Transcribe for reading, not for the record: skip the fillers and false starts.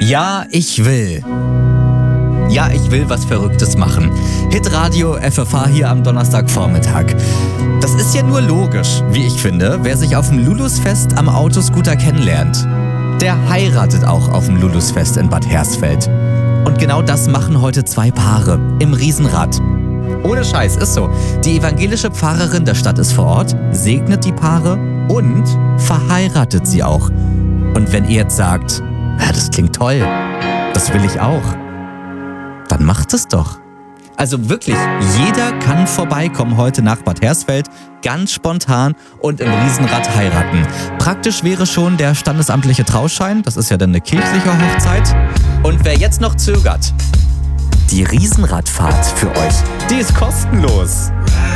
Ja, ich will. Ja, ich will was Verrücktes machen. Hitradio FFH hier am Donnerstagvormittag. Das ist ja nur logisch, wie ich finde. Wer sich auf dem Lulusfest am Autoscooter kennenlernt, der heiratet auch auf dem Lulusfest in Bad Hersfeld. Und genau das machen heute 2 Paare im Riesenrad. Ohne Scheiß, ist so. Die evangelische Pfarrerin der Stadt ist vor Ort, segnet die Paare und verheiratet sie auch. Und wenn ihr jetzt sagt, ja, das klingt toll, das will ich auch, dann macht es doch. Also wirklich, jeder kann vorbeikommen heute nach Bad Hersfeld, ganz spontan und im Riesenrad heiraten. Praktisch wäre schon der standesamtliche Trauschein, das ist ja dann eine kirchliche Hochzeit. Und wer jetzt noch zögert, die Riesenradfahrt für euch, die ist kostenlos.